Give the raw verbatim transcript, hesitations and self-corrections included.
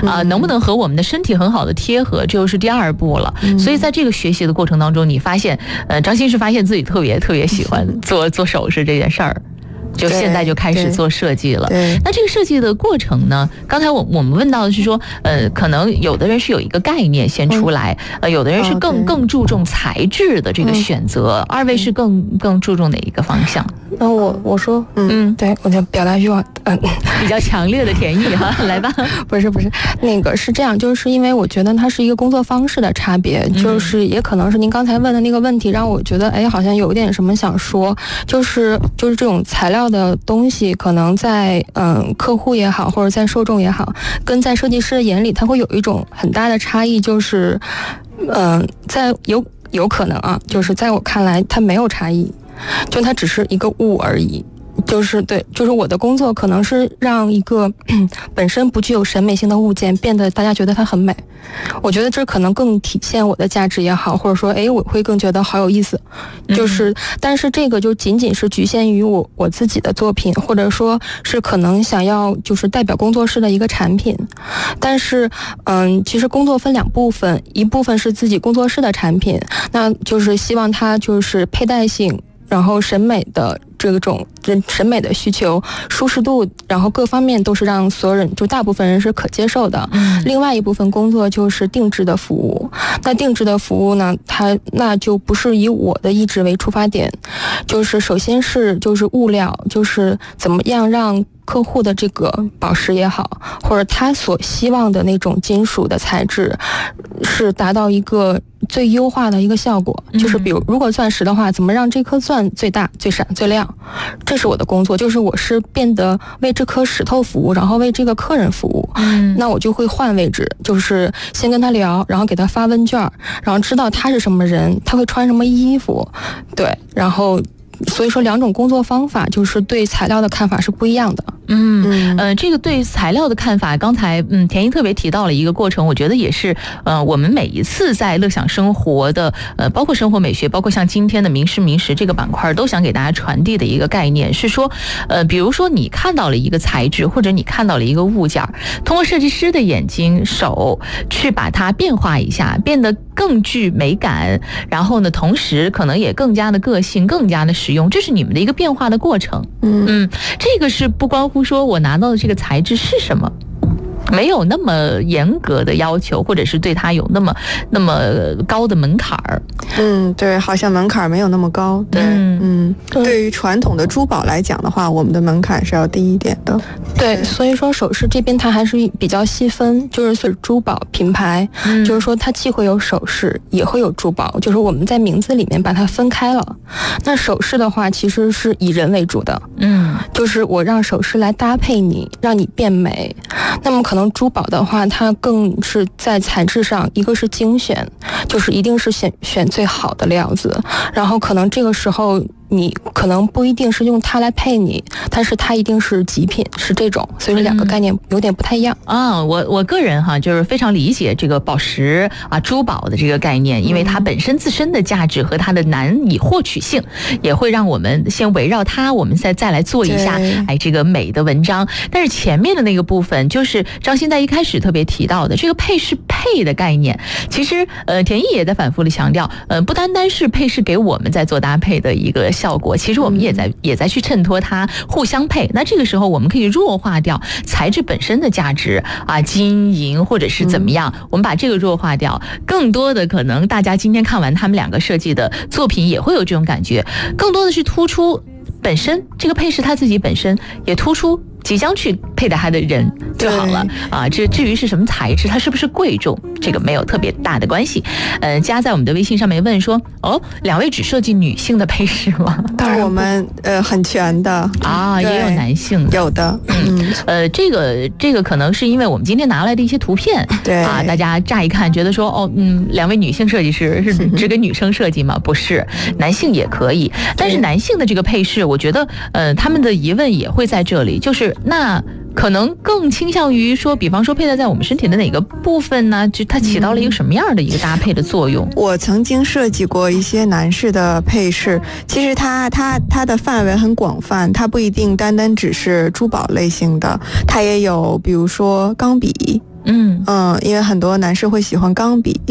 啊、呃，能不能和我们的身体很好的贴合，这又是第二步了。嗯、所以在这个学习的过程当中，你发现，呃，张欣是发现自己特别特别喜欢做做首饰这件事儿。就现在就开始做设计了。那这个设计的过程呢？刚才我我们问到的是说，呃，可能有的人是有一个概念先出来，嗯、呃，有的人是更、哦、更注重材质的这个选择。嗯、二位是更更注重哪一个方向？ 那我我说，嗯，对，我就表达欲望，嗯、呃， 比较强烈的田艺哈，来吧。 不是不是，那个是这样，就是因为我觉得它是一个工作方式的差别，嗯、就是也可能是您刚才问的那个问题让我觉得，哎，好像有点什么想说，就是就是这种材料的东西可能在嗯客户也好，或者在受众也好，跟在设计师的眼里，它会有一种很大的差异，就是嗯、呃，在有有可能啊，就是在我看来，它没有差异，就它只是一个物而已。就是对，就是我的工作可能是让一个本身不具有审美性的物件变得大家觉得它很美，我觉得这可能更体现我的价值也好，或者说哎我会更觉得好有意思，就是但是这个就仅仅是局限于我我自己的作品，或者说是可能想要就是代表工作室的一个产品。但是嗯，其实工作分两部分，一部分是自己工作室的产品，那就是希望它就是佩戴性，然后审美的这种审美的需求、舒适度，然后各方面都是让所有人，就大部分人是可接受的。嗯、另外一部分工作就是定制的服务。那定制的服务呢，它那就不是以我的意志为出发点，就是首先是就是物料，就是怎么样让客户的这个宝石也好，或者他所希望的那种金属的材质，是达到一个最优化的一个效果。就是比如如果钻石的话，怎么让这颗钻最大、最闪、最亮？这是我的工作，就是我是变得为这颗石头服务，然后为这个客人服务。嗯，那我就会换位置，就是先跟他聊，然后给他发问卷，然后知道他是什么人，他会穿什么衣服，对，然后。所以说两种工作方法就是对材料的看法是不一样的。 嗯呃，这个对材料的看法，刚才嗯田一特别提到了一个过程，我觉得也是呃我们每一次在乐享生活的呃包括生活美学，包括像今天的名师名实这个板块，都想给大家传递的一个概念是说，呃比如说你看到了一个材质，或者你看到了一个物件，通过设计师的眼睛手去把它变化一下，变得更具美感，然后呢同时可能也更加的个性，更加的实用，这是你们的一个变化的过程。嗯嗯，这个是不关乎说我拿到的这个材质是什么，没有那么严格的要求，或者是对它有那么那么高的门槛儿。 嗯，对，好像门槛没有那么高。对，嗯，嗯对于传统的珠宝来讲的话，我们的门槛是要低一点的。 对，所以说首饰这边它还是比较细分，就是是珠宝品牌，嗯、就是说它既会有首饰，也会有珠宝，就是我们在名字里面把它分开了。那首饰的话，其实是以人为主的，嗯，就是我让首饰来搭配你，让你变美。那么可能珠宝的话，它更是在材质上，一个是精选，就是一定是选选最好的料子，然后可能这个时候你可能不一定是用它来配你，但是它一定是极品，是这种，所以说两个概念有点不太一样。 嗯、啊，我我个人哈就是非常理解这个宝石啊珠宝的这个概念，因为它本身自身的价值和它的难以获取性，也会让我们先围绕它，我们再再来做一下哎这个美的文章。但是前面的那个部分，就是张欣在一开始特别提到的这个配饰配的概念，其实呃田艺也在反复的强调，呃不单单是配饰给我们在做搭配的一个效果，其实我们也在、嗯、也在去衬托它互相配。那这个时候我们可以弱化掉材质本身的价值啊，金银或者是怎么样、嗯、我们把这个弱化掉，更多的可能大家今天看完他们两个设计的作品也会有这种感觉，更多的是突出本身这个配饰它自己本身，也突出即将去佩戴它的人就好了啊。这至于是什么材质，它是不是贵重，这个没有特别大的关系。呃，加在我们的微信上面问说，哦，两位只设计女性的配饰吗？ 当然我们呃很全的啊，也有男性的， 有的。 嗯，呃，这个这个可能是因为我们今天拿来的一些图片， 对啊，大家乍一看觉得说，哦，嗯，两位女性设计师是只给女生设计吗？不是，男性也可以。但是男性的这个配饰，我觉得，呃，他们的疑问也会在这里，就是那可能更倾向于说，比方说佩戴在我们身体的哪个部分呢？就它起到了一个什么样的一个搭配的作用？ 我曾经设计过一些男士的配饰，其实它它它的范围很广泛，它不一定单单只是珠宝类型的，它也有比如说钢笔。 嗯嗯，因为很多男士会喜欢钢笔。